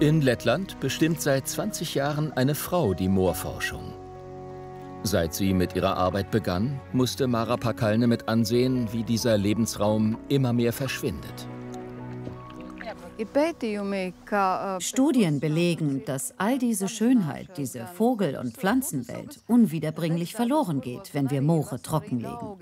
In Lettland bestimmt seit 20 Jahren eine Frau die Moorforschung. Seit sie mit ihrer Arbeit begann, musste Mara Pakalne mit ansehen, wie dieser Lebensraum immer mehr verschwindet. Studien belegen, dass all diese Schönheit, diese Vogel- und Pflanzenwelt unwiederbringlich verloren geht, wenn wir Moore trockenlegen.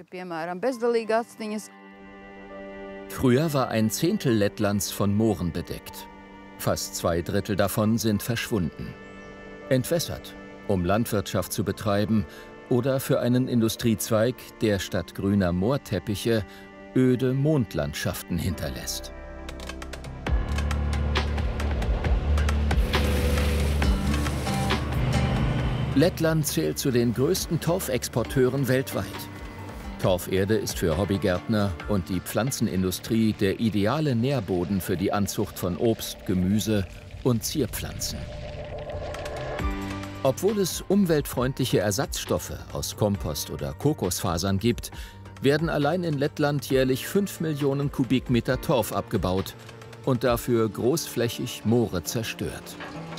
Früher war ein Zehntel Lettlands von Mooren bedeckt. Fast 2/3 davon sind verschwunden. Entwässert, um Landwirtschaft zu betreiben oder für einen Industriezweig, der statt grüner Moorteppiche öde Mondlandschaften hinterlässt. Lettland zählt zu den größten Torfexporteuren weltweit. Torferde ist für Hobbygärtner und die Pflanzenindustrie der ideale Nährboden für die Anzucht von Obst, Gemüse und Zierpflanzen. Obwohl es umweltfreundliche Ersatzstoffe aus Kompost oder Kokosfasern gibt, werden allein in Lettland jährlich 5 Millionen Kubikmeter Torf abgebaut und dafür großflächig Moore zerstört.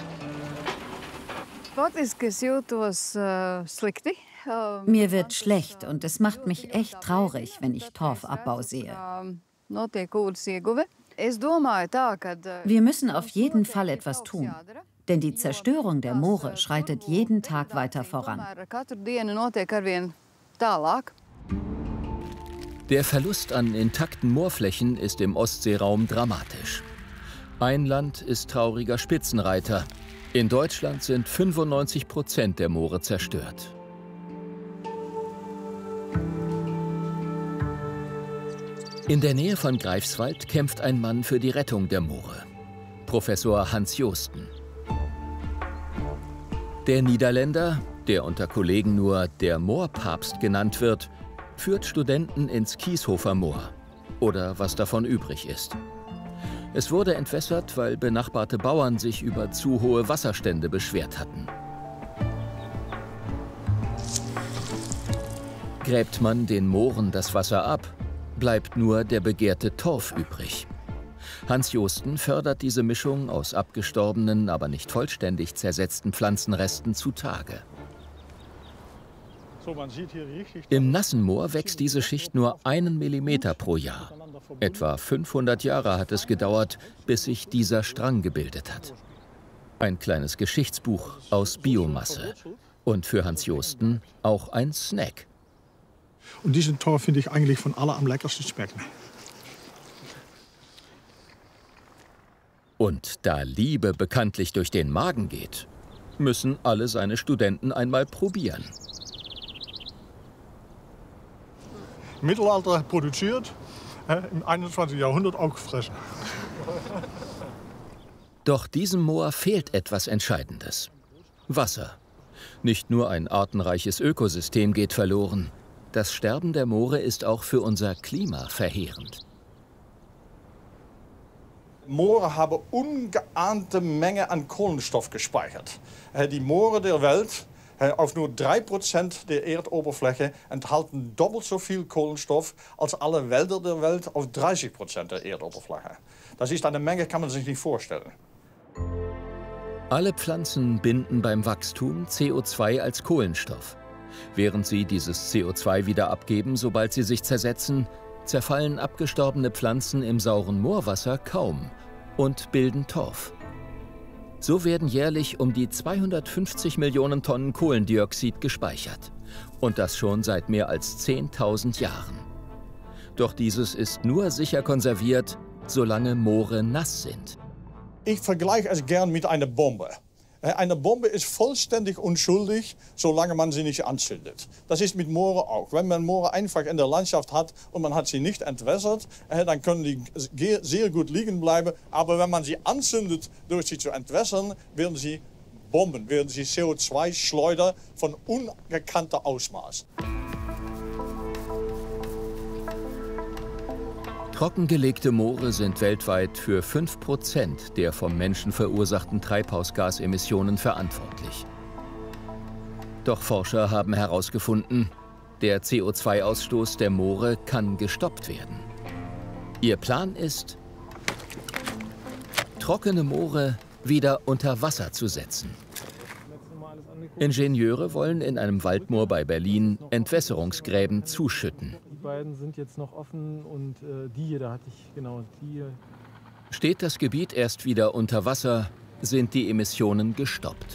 Mir wird schlecht und es macht mich echt traurig, wenn ich Torfabbau sehe. Wir müssen auf jeden Fall etwas tun, denn die Zerstörung der Moore schreitet jeden Tag weiter voran. Der Verlust an intakten Moorflächen ist im Ostseeraum dramatisch. Ein Land ist trauriger Spitzenreiter. In Deutschland sind 95% der Moore zerstört. In der Nähe von Greifswald kämpft ein Mann für die Rettung der Moore. Professor Hans Joosten. Der Niederländer, der unter Kollegen nur der Moorpapst genannt wird, führt Studenten ins Kieshofer Moor. Oder was davon übrig ist. Es wurde entwässert, weil benachbarte Bauern sich über zu hohe Wasserstände beschwert hatten. Gräbt man den Mooren das Wasser ab, bleibt nur der begehrte Torf übrig. Hans Joosten fördert diese Mischung aus abgestorbenen, aber nicht vollständig zersetzten Pflanzenresten zutage. Im nassen Moor wächst diese Schicht nur 1 Millimeter pro Jahr. Etwa 500 Jahre hat es gedauert, bis sich dieser Strang gebildet hat. Ein kleines Geschichtsbuch aus Biomasse. Und für Hans Joosten auch ein Snack. Und diesen Torf finde ich eigentlich von aller am leckersten schmecken. Und da Liebe bekanntlich durch den Magen geht, müssen alle seine Studenten einmal probieren. Mittelalter produziert, im 21. Jahrhundert auch gefressen. Doch diesem Moor fehlt etwas Entscheidendes. Wasser. Nicht nur ein artenreiches Ökosystem geht verloren. Das Sterben der Moore ist auch für unser Klima verheerend. Moore haben ungeahnte Menge an Kohlenstoff gespeichert. Die Moore der Welt, auf nur 3% der Erdoberfläche, enthalten doppelt so viel Kohlenstoff als alle Wälder der Welt auf 30% der Erdoberfläche. Das ist eine Menge, kann man sich nicht vorstellen. Alle Pflanzen binden beim Wachstum CO2 als Kohlenstoff. Während sie dieses CO2 wieder abgeben, sobald sie sich zersetzen, zerfallen abgestorbene Pflanzen im sauren Moorwasser kaum und bilden Torf. So werden jährlich um die 250 Millionen Tonnen Kohlendioxid gespeichert. Und das schon seit mehr als 10.000 Jahren. Doch dieses ist nur sicher konserviert, solange Moore nass sind. Ich vergleiche es gern mit einer Bombe. Eine Bombe ist vollständig unschuldig, solange man sie nicht anzündet. Das ist mit Mooren auch. Wenn man Moore einfach in der Landschaft hat und man hat sie nicht entwässert, dann können die sehr gut liegen bleiben. Aber wenn man sie anzündet, durch sie zu entwässern, werden sie Bomben, werden sie CO2-Schleuder von ungekanntem Ausmaß. Trockengelegte Moore sind weltweit für 5% der vom Menschen verursachten Treibhausgasemissionen verantwortlich. Doch Forscher haben herausgefunden, der CO2-Ausstoß der Moore kann gestoppt werden. Ihr Plan ist, trockene Moore wieder unter Wasser zu setzen. Ingenieure wollen in einem Waldmoor bei Berlin Entwässerungsgräben zuschütten. Die beiden sind jetzt noch offen und die hier, da hatte ich genau die hier. Steht das Gebiet erst wieder unter Wasser, sind die Emissionen gestoppt.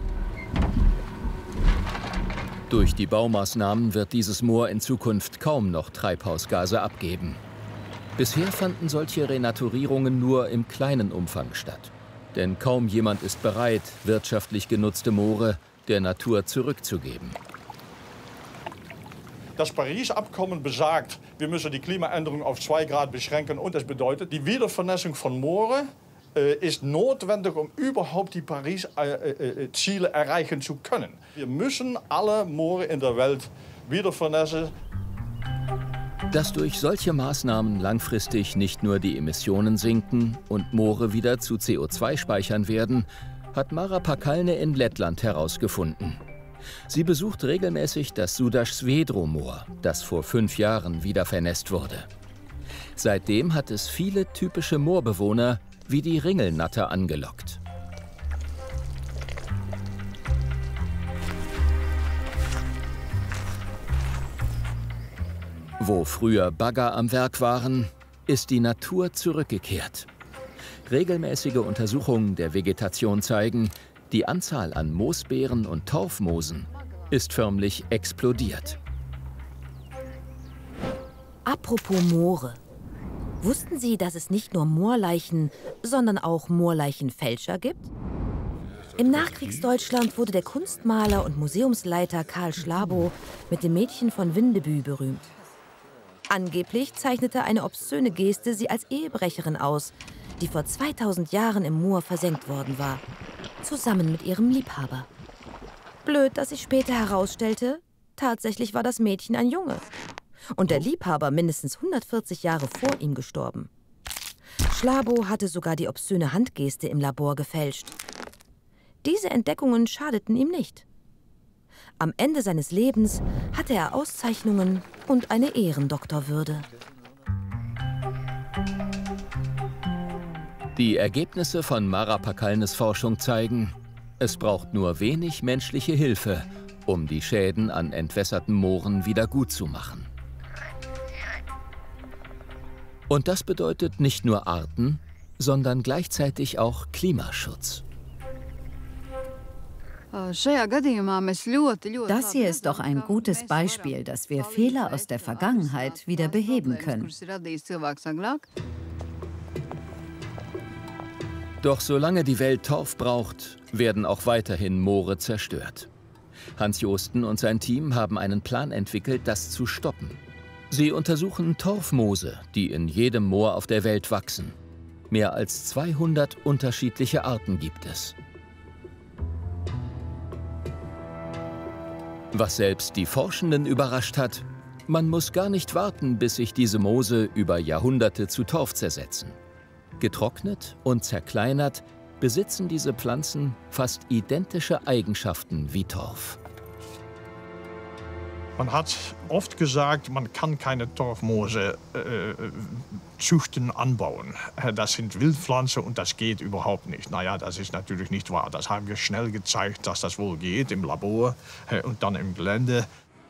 Durch die Baumaßnahmen wird dieses Moor in Zukunft kaum noch Treibhausgase abgeben. Bisher fanden solche Renaturierungen nur im kleinen Umfang statt. Denn kaum jemand ist bereit, wirtschaftlich genutzte Moore der Natur zurückzugeben. Das Paris-Abkommen besagt, wir müssen die Klimaänderung auf 2 Grad beschränken. Und das bedeutet, die Wiedervernässung von Mooren ist notwendig, um überhaupt die Paris-Ziele erreichen zu können. Wir müssen alle Mooren in der Welt wiedervernässen. Dass durch solche Maßnahmen langfristig nicht nur die Emissionen sinken und Moore wieder zu CO2 speichern werden, hat Mara Pakalne in Lettland herausgefunden. Sie besucht regelmäßig das Sudaš-Svedro-Moor, das vor 5 Jahren wieder vernässt wurde. Seitdem hat es viele typische Moorbewohner wie die Ringelnatter angelockt. Wo früher Bagger am Werk waren, ist die Natur zurückgekehrt. Regelmäßige Untersuchungen der Vegetation zeigen, die Anzahl an Moosbeeren und Torfmoosen ist förmlich explodiert. Apropos Moore. Wussten Sie, dass es nicht nur Moorleichen, sondern auch Moorleichenfälscher gibt? Im Nachkriegsdeutschland wurde der Kunstmaler und Museumsleiter Karl Schlabo mit dem Mädchen von Windebü berühmt. Angeblich zeichnete eine obszöne Geste sie als Ehebrecherin aus, die vor 2000 Jahren im Moor versenkt worden war, zusammen mit ihrem Liebhaber. Blöd, dass sich später herausstellte, tatsächlich war das Mädchen ein Junge. Und der Liebhaber mindestens 140 Jahre vor ihm gestorben. Schlabo hatte sogar die obszöne Handgeste im Labor gefälscht. Diese Entdeckungen schadeten ihm nicht. Am Ende seines Lebens hatte er Auszeichnungen und eine Ehrendoktorwürde. Die Ergebnisse von Mara Pakalnes Forschung zeigen, es braucht nur wenig menschliche Hilfe, um die Schäden an entwässerten Mooren wieder gut zu machen. Und das bedeutet nicht nur Arten, sondern gleichzeitig auch Klimaschutz. Das hier ist doch ein gutes Beispiel, dass wir Fehler aus der Vergangenheit wieder beheben können. Doch solange die Welt Torf braucht, werden auch weiterhin Moore zerstört. Hans Joosten und sein Team haben einen Plan entwickelt, das zu stoppen. Sie untersuchen Torfmoose, die in jedem Moor auf der Welt wachsen. Mehr als 200 unterschiedliche Arten gibt es. Was selbst die Forschenden überrascht hat, man muss gar nicht warten, bis sich diese Moose über Jahrhunderte zu Torf zersetzen. Getrocknet und zerkleinert besitzen diese Pflanzen fast identische Eigenschaften wie Torf. Man hat oft gesagt, man kann keine Torfmoose züchten, anbauen. Das sind Wildpflanzen und das geht überhaupt nicht. Naja, das ist natürlich nicht wahr. Das haben wir schnell gezeigt, dass das wohl geht im Labor und dann im Gelände.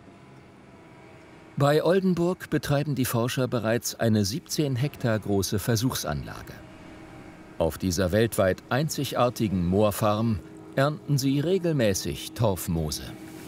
Bei Oldenburg betreiben die Forscher bereits eine 17 Hektar große Versuchsanlage. Auf dieser weltweit einzigartigen Moorfarm ernten sie regelmäßig Torfmoose.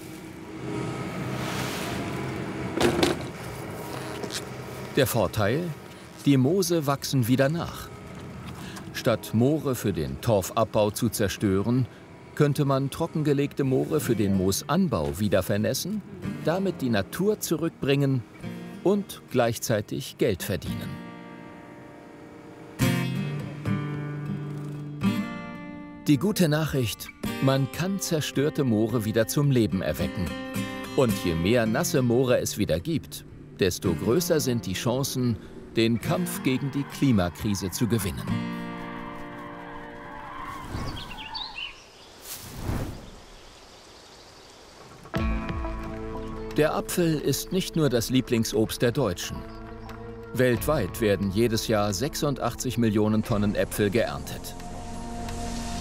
Der Vorteil? Die Moose wachsen wieder nach. Statt Moore für den Torfabbau zu zerstören, könnte man trockengelegte Moore für den Moosanbau wieder vernässen, damit die Natur zurückbringen und gleichzeitig Geld verdienen. Die gute Nachricht: Man kann zerstörte Moore wieder zum Leben erwecken. Und je mehr nasse Moore es wieder gibt, desto größer sind die Chancen, den Kampf gegen die Klimakrise zu gewinnen. Der Apfel ist nicht nur das Lieblingsobst der Deutschen. Weltweit werden jedes Jahr 86 Millionen Tonnen Äpfel geerntet.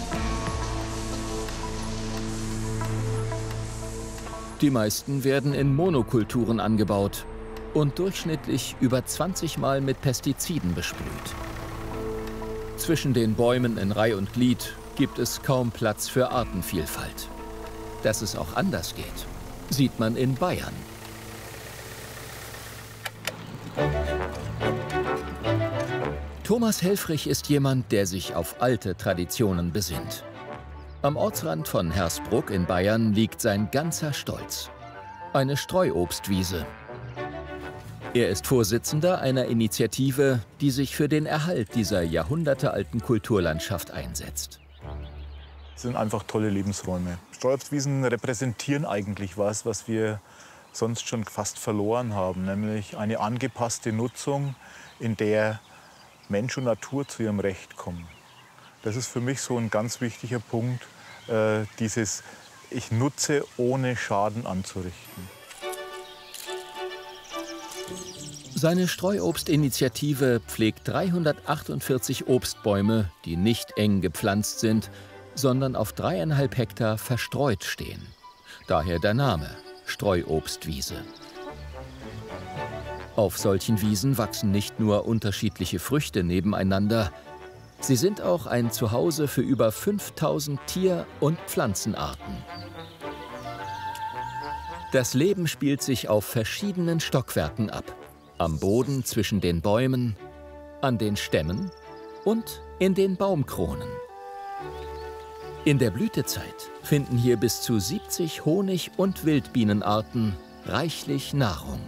Die meisten werden in Monokulturen angebaut und durchschnittlich über 20 Mal mit Pestiziden besprüht. Zwischen den Bäumen in Reih und Glied gibt es kaum Platz für Artenvielfalt. Dass es auch anders geht, sieht man in Bayern. Thomas Helfrich ist jemand, der sich auf alte Traditionen besinnt. Am Ortsrand von Hersbruck in Bayern liegt sein ganzer Stolz. Eine Streuobstwiese. Er ist Vorsitzender einer Initiative, die sich für den Erhalt dieser jahrhundertealten Kulturlandschaft einsetzt. Es sind einfach tolle Lebensräume. Streuobstwiesen repräsentieren eigentlich was wir sonst schon fast verloren haben, nämlich eine angepasste Nutzung, in der Mensch und Natur zu ihrem Recht kommen. Das ist für mich so ein ganz wichtiger Punkt, dieses Ich nutze, ohne Schaden anzurichten. Seine Streuobstinitiative pflegt 348 Obstbäume, die nicht eng gepflanzt sind, sondern auf 3,5 Hektar verstreut stehen. Daher der Name Streuobstwiese. Auf solchen Wiesen wachsen nicht nur unterschiedliche Früchte nebeneinander, sie sind auch ein Zuhause für über 5000 Tier- und Pflanzenarten. Das Leben spielt sich auf verschiedenen Stockwerken ab. Am Boden zwischen den Bäumen, an den Stämmen und in den Baumkronen. In der Blütezeit finden hier bis zu 70 Honig- und Wildbienenarten reichlich Nahrung.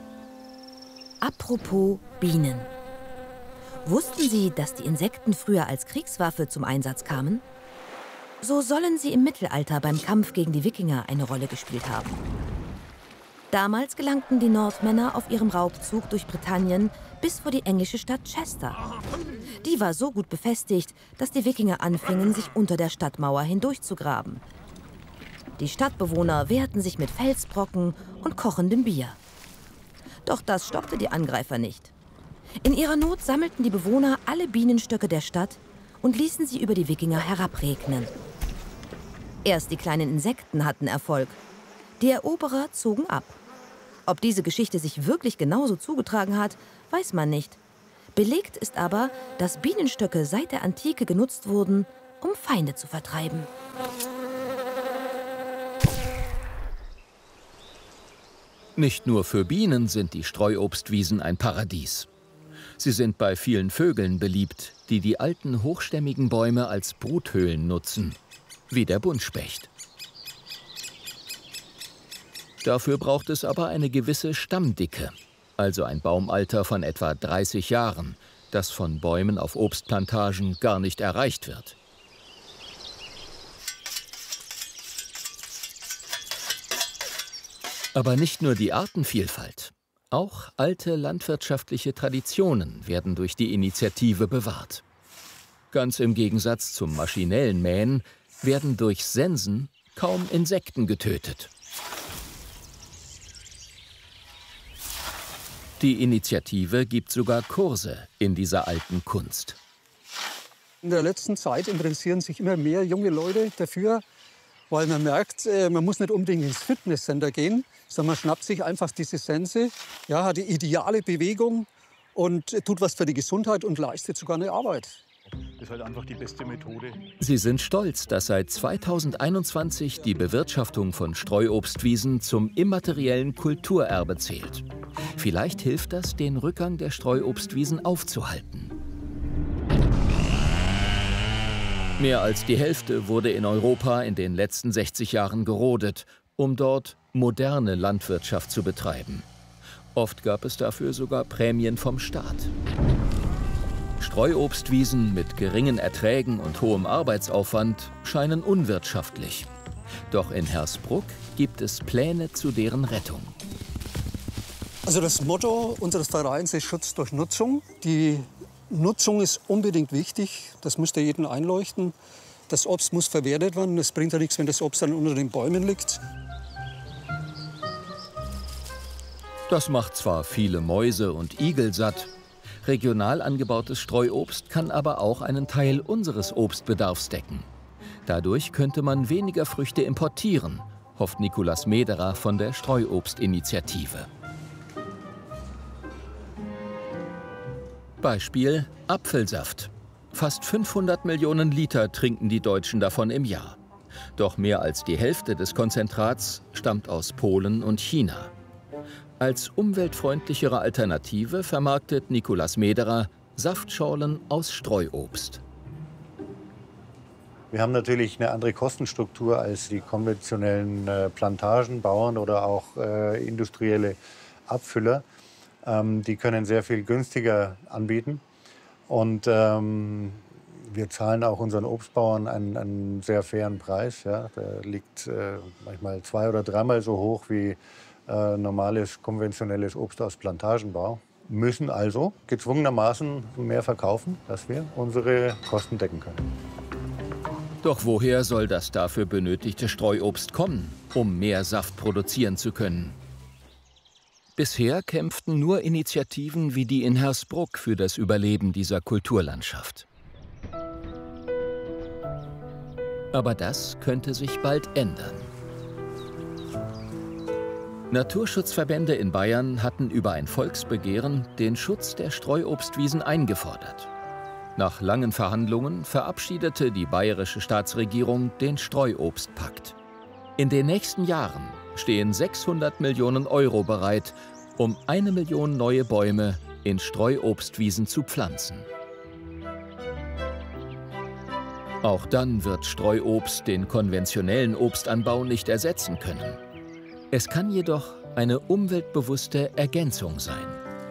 Apropos Bienen. Wussten Sie, dass die Insekten früher als Kriegswaffe zum Einsatz kamen? So sollen sie im Mittelalter beim Kampf gegen die Wikinger eine Rolle gespielt haben. Damals gelangten die Nordmänner auf ihrem Raubzug durch Britannien bis vor die englische Stadt Chester. Die war so gut befestigt, dass die Wikinger anfingen, sich unter der Stadtmauer hindurchzugraben. Die Stadtbewohner wehrten sich mit Felsbrocken und kochendem Bier. Doch das stoppte die Angreifer nicht. In ihrer Not sammelten die Bewohner alle Bienenstöcke der Stadt und ließen sie über die Wikinger herabregnen. Erst die kleinen Insekten hatten Erfolg. Die Eroberer zogen ab. Ob diese Geschichte sich wirklich genauso zugetragen hat, weiß man nicht. Belegt ist aber, dass Bienenstöcke seit der Antike genutzt wurden, um Feinde zu vertreiben. Nicht nur für Bienen sind die Streuobstwiesen ein Paradies. Sie sind bei vielen Vögeln beliebt, die die alten hochstämmigen Bäume als Bruthöhlen nutzen, wie der Buntspecht. Dafür braucht es aber eine gewisse Stammdicke, also ein Baumalter von etwa 30 Jahren, das von Bäumen auf Obstplantagen gar nicht erreicht wird. Aber nicht nur die Artenvielfalt, auch alte landwirtschaftliche Traditionen werden durch die Initiative bewahrt. Ganz im Gegensatz zum maschinellen Mähen werden durch Sensen kaum Insekten getötet. Die Initiative gibt sogar Kurse in dieser alten Kunst. In der letzten Zeit interessieren sich immer mehr junge Leute dafür, weil man merkt, man muss nicht unbedingt ins Fitnesscenter gehen, sondern man schnappt sich einfach diese Sense, ja, hat die ideale Bewegung und tut was für die Gesundheit und leistet sogar eine Arbeit. Das ist halt einfach die beste Methode. Sie sind stolz, dass seit 2021 die Bewirtschaftung von Streuobstwiesen zum immateriellen Kulturerbe zählt. Vielleicht hilft das, den Rückgang der Streuobstwiesen aufzuhalten. Mehr als die Hälfte wurde in Europa in den letzten 60 Jahren gerodet, um dort moderne Landwirtschaft zu betreiben. Oft gab es dafür sogar Prämien vom Staat. Streuobstwiesen mit geringen Erträgen und hohem Arbeitsaufwand scheinen unwirtschaftlich. Doch in Hersbruck gibt es Pläne zu deren Rettung. Also das Motto unseres Vereins ist Schutz durch Nutzung. Die Nutzung ist unbedingt wichtig, das müsste jedem einleuchten. Das Obst muss verwertet werden, es bringt ja nichts, wenn das Obst dann unter den Bäumen liegt. Das macht zwar viele Mäuse und Igel satt, regional angebautes Streuobst kann aber auch einen Teil unseres Obstbedarfs decken. Dadurch könnte man weniger Früchte importieren hofft Nicolas Mederer von der Streuobstinitiative. Beispiel Apfelsaft. Fast 500 Millionen Liter trinken die Deutschen davon im Jahr. Doch mehr als die Hälfte des Konzentrats stammt aus Polen und China. Als umweltfreundlichere Alternative vermarktet Nicolas Mederer Saftschorlen aus Streuobst. Wir haben natürlich eine andere Kostenstruktur als die konventionellen Plantagenbauern oder auch industrielle Abfüller. Die können sehr viel günstiger anbieten. Und wir zahlen auch unseren Obstbauern einen sehr fairen Preis. Ja. Der liegt manchmal 2- oder 3-mal so hoch wie normales, konventionelles Obst aus Plantagenbau. Müssen also gezwungenermaßen mehr verkaufen, dass wir unsere Kosten decken können. Doch woher soll das dafür benötigte Streuobst kommen, um mehr Saft produzieren zu können? Bisher kämpften nur Initiativen wie die in Hersbruck für das Überleben dieser Kulturlandschaft. Aber das könnte sich bald ändern. Naturschutzverbände in Bayern hatten über ein Volksbegehren den Schutz der Streuobstwiesen eingefordert. Nach langen Verhandlungen verabschiedete die bayerische Staatsregierung den Streuobstpakt. In den nächsten Jahren stehen 600 Millionen Euro bereit, um 1 Million neue Bäume in Streuobstwiesen zu pflanzen. Auch dann wird Streuobst den konventionellen Obstanbau nicht ersetzen können. Es kann jedoch eine umweltbewusste Ergänzung sein.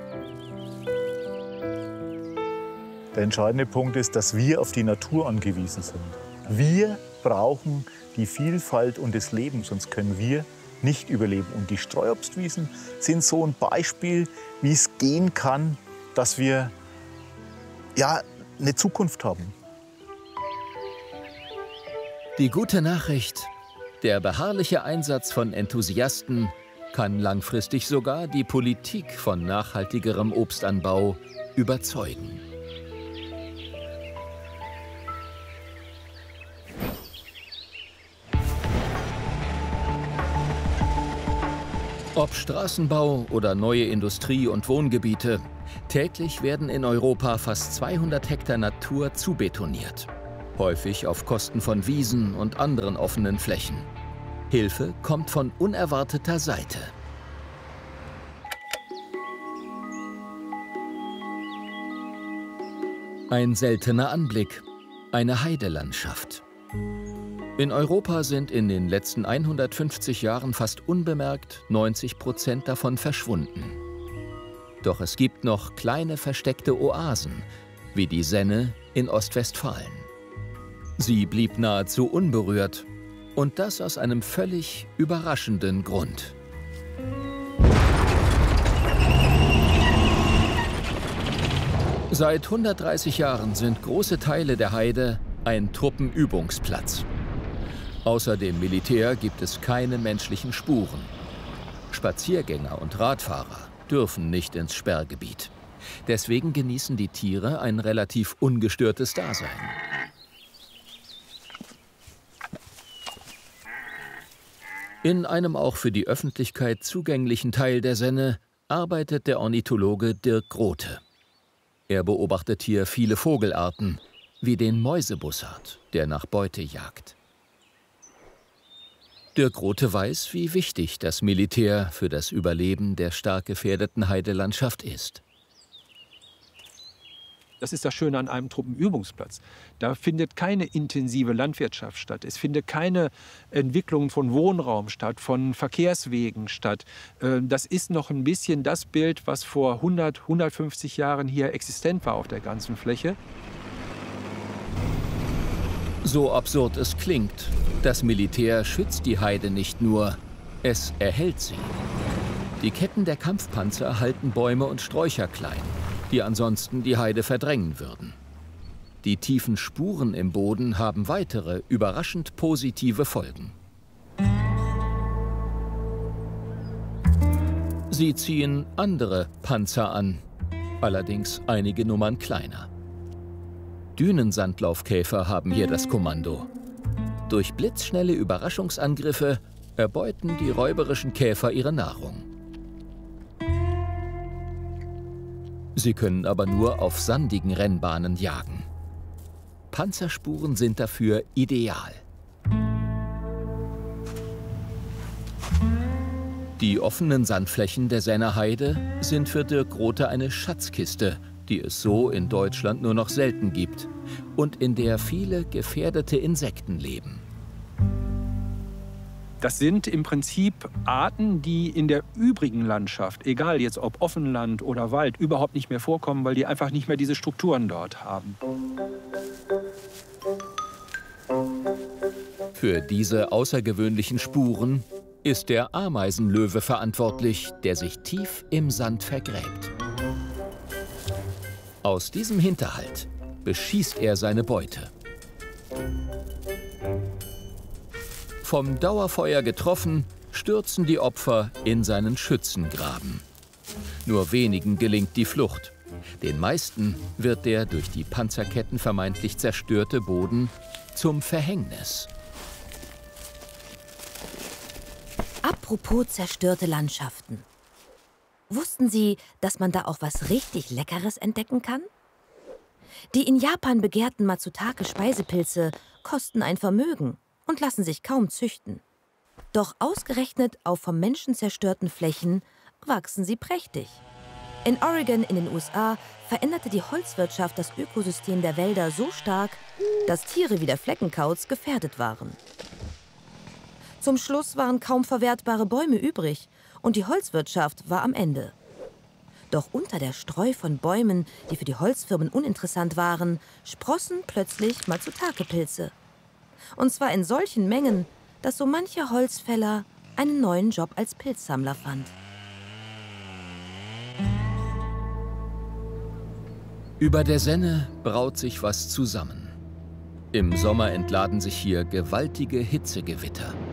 Der entscheidende Punkt ist, dass wir auf die Natur angewiesen sind. Wir brauchen die Vielfalt und das Leben, sonst können wir nicht überleben. Und die Streuobstwiesen sind so ein Beispiel, wie es gehen kann, dass wir eine Zukunft haben. Die gute Nachricht: Der beharrliche Einsatz von Enthusiasten kann langfristig sogar die Politik von nachhaltigerem Obstanbau überzeugen. Ob Straßenbau oder neue Industrie- und Wohngebiete, täglich werden in Europa fast 200 Hektar Natur zubetoniert. Häufig auf Kosten von Wiesen und anderen offenen Flächen. Hilfe kommt von unerwarteter Seite. Ein seltener Anblick, eine Heidelandschaft. In Europa sind in den letzten 150 Jahren fast unbemerkt 90% davon verschwunden. Doch es gibt noch kleine versteckte Oasen, wie die Senne in Ostwestfalen. Sie blieb nahezu unberührt, und das aus einem völlig überraschenden Grund. Seit 130 Jahren sind große Teile der Heide ein Truppenübungsplatz. Außer dem Militär gibt es keine menschlichen Spuren. Spaziergänger und Radfahrer dürfen nicht ins Sperrgebiet. Deswegen genießen die Tiere ein relativ ungestörtes Dasein. In einem auch für die Öffentlichkeit zugänglichen Teil der Senne arbeitet der Ornithologe Dirk Grote. Er beobachtet hier viele Vogelarten, wie den Mäusebussard, der nach Beute jagt. Dirk Grote weiß, wie wichtig das Militär für das Überleben der stark gefährdeten Heidelandschaft ist. Das ist das Schöne an einem Truppenübungsplatz. Da findet keine intensive Landwirtschaft statt. Es findet keine Entwicklung von Wohnraum statt, von Verkehrswegen statt. Das ist noch ein bisschen das Bild, was vor 100, 150 Jahren hier existent war auf der ganzen Fläche. So absurd es klingt, das Militär schützt die Heide nicht nur, es erhält sie. Die Ketten der Kampfpanzer halten Bäume und Sträucher klein, die ansonsten die Heide verdrängen würden. Die tiefen Spuren im Boden haben weitere, überraschend positive Folgen. Sie ziehen andere Panzer an, allerdings einige Nummern kleiner. Dünensandlaufkäfer haben hier das Kommando. Durch blitzschnelle Überraschungsangriffe erbeuten die räuberischen Käfer ihre Nahrung. Sie können aber nur auf sandigen Rennbahnen jagen. Panzerspuren sind dafür ideal. Die offenen Sandflächen der Senner Heide sind für Dirk Rothe eine Schatzkiste, die es so in Deutschland nur noch selten gibt und in der viele gefährdete Insekten leben. Das sind im Prinzip Arten, die in der übrigen Landschaft, egal jetzt ob Offenland oder Wald, überhaupt nicht mehr vorkommen, weil die einfach nicht mehr diese Strukturen dort haben. Für diese außergewöhnlichen Spuren ist der Ameisenlöwe verantwortlich, der sich tief im Sand vergräbt. Aus diesem Hinterhalt beschießt er seine Beute. Vom Dauerfeuer getroffen, stürzen die Opfer in seinen Schützengraben. Nur wenigen gelingt die Flucht. Den meisten wird der durch die Panzerketten vermeintlich zerstörte Boden zum Verhängnis. Apropos zerstörte Landschaften. Wussten Sie, dass man da auch was richtig Leckeres entdecken kann? Die in Japan begehrten Matsutake-Speisepilze kosten ein Vermögen und lassen sich kaum züchten. Doch ausgerechnet auf vom Menschen zerstörten Flächen wachsen sie prächtig. In Oregon in den USA veränderte die Holzwirtschaft das Ökosystem der Wälder so stark, dass Tiere wie der Fleckenkauz gefährdet waren. Zum Schluss waren kaum verwertbare Bäume übrig und die Holzwirtschaft war am Ende. Doch unter der Streu von Bäumen, die für die Holzfirmen uninteressant waren, sprossen plötzlich Matsutake-Pilze. Und zwar in solchen Mengen, dass so mancher Holzfäller einen neuen Job als Pilzsammler fand. Über der Senne braut sich was zusammen. Im Sommer entladen sich hier gewaltige Hitzegewitter.